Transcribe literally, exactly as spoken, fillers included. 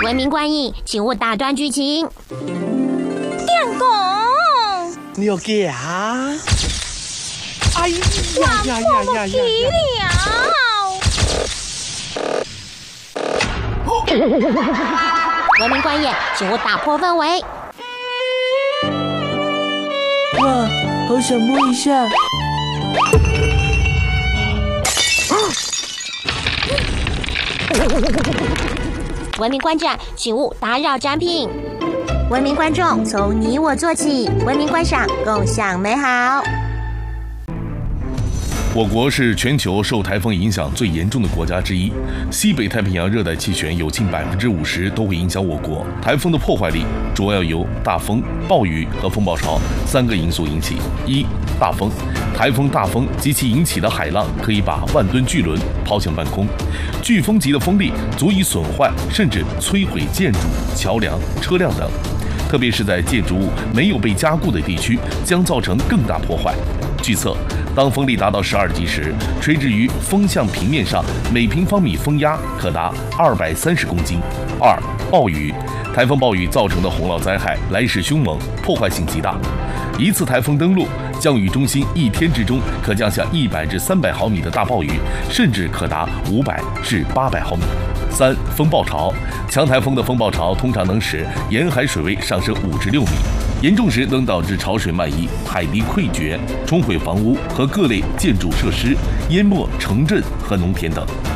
文明观影，请勿打断剧情。 电工， 你有给啊？哎呀呀呀呀呀！ 文明观演，请勿打破氛围。 哇，好想摸一下。 文明观展，请勿打扰展品。文明观众，从你我做起，文明观赏，共享美好。 我国是全球受台风影响最严重的国家之一，西北太平洋热带气旋有近百分之五十都会影响我国。台风的破坏力主要由大风、暴雨和风暴潮三个因素引起。一、大风，台风大风及其引起的海浪可以把万吨巨轮抛向半空，飓风级的风力足以损坏甚至摧毁建筑、桥梁、车辆等，特别是在建筑物没有被加固的地区，将造成更大破坏。据测，当风力达到十二级时，垂直于风向平面上每平方米风压可达二百三十公斤。二、暴雨，台风暴雨造成的洪涝灾害来势凶猛，破坏性极大。一次台风登陆，降雨中心一天之中可降下一百至三百毫米的大暴雨，甚至可达五百至八百毫米。三、风暴潮，强台风的风暴潮通常能使沿海水位上升五至六米，严重时能导致潮水漫溢、海堤溃决、冲毁房屋和各类建筑设施，淹没城镇和农田等。